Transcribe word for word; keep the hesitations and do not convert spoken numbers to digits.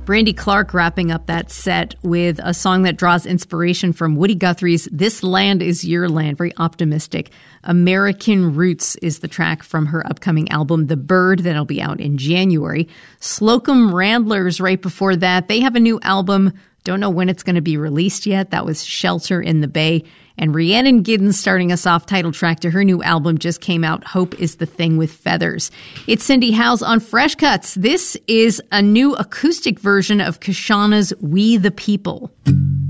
Brandy Clark wrapping up that set with a song that draws inspiration from Woody Guthrie's This Land Is Your Land, very optimistic. American Roots is the track from her upcoming album, The Bird, that'll be out in January. Slocum Randlers right before that. They have a new album. Don't know when it's going to be released yet. That was Shelter in the Bay. And Rhiannon Giddens starting us off, title track to her new album just came out, Hope is the Thing with Feathers. It's Cindy Howes on Fresh Cuts. This is a new acoustic version of Kashana's We the People.